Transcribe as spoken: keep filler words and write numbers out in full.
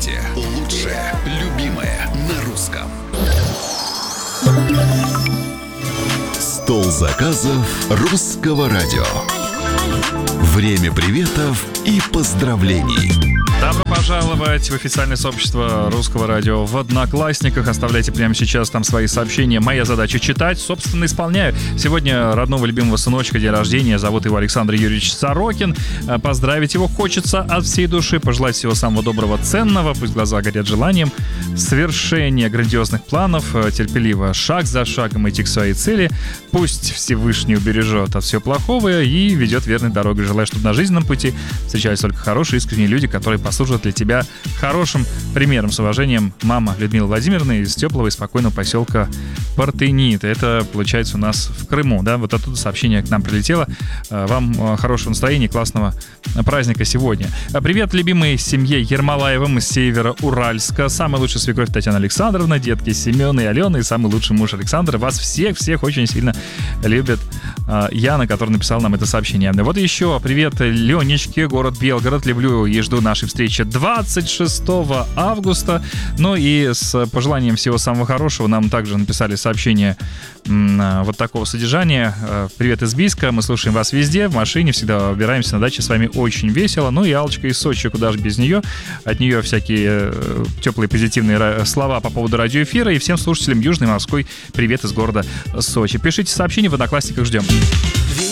Слушайте лучшее, любимое на русском. Стол заказов русского радио. Время приветов и поздравлений. Добро пожаловать в официальное сообщество Русского радио в Одноклассниках. Оставляйте прямо сейчас там свои сообщения. Моя задача читать, собственно, исполняю. Сегодня родного любимого сыночка, день рождения. Зовут его Александр Юрьевич Сорокин. Поздравить его хочется от всей души. Пожелать всего самого доброго, ценного. Пусть глаза горят желанием свершения грандиозных планов. Терпеливо, шаг за шагом идти к своей цели. Пусть Всевышний убережет от всего плохого и ведет верной дорогой. Желаю, чтобы на жизненном пути встречались только хорошие, искренние люди, которые послужат для тебя хорошим примером. С уважением, мама Людмила Владимировна из теплого и спокойного поселка Партенит. Это, получается, у нас в Крыму, да? Вот оттуда сообщение к нам прилетело. Вам хорошего настроения, классного праздника сегодня. Привет, любимой семье Ермолаевым из Северо-Уральска. Самая лучшая свекровь Татьяна Александровна, детки Семен и Алена, и самый лучший муж Александр. Вас всех-всех очень сильно любит Яна, который написал нам это сообщение. Вот еще привет Ленечке, город Белгород. Люблю и жду нашей встречи двадцать шестого августа. Ну и с пожеланием всего самого хорошего нам также написали сообщение вот такого содержания. Привет из Бийска, мы слушаем вас везде, в машине, всегда убираемся на даче, с вами очень весело. Ну и Аллочка из Сочи, куда же без нее. От нее всякие теплые позитивные слова по поводу радиоэфира. И всем слушателям Южной Морской привет из города Сочи. Пишите сообщения в Одноклассниках, ждем.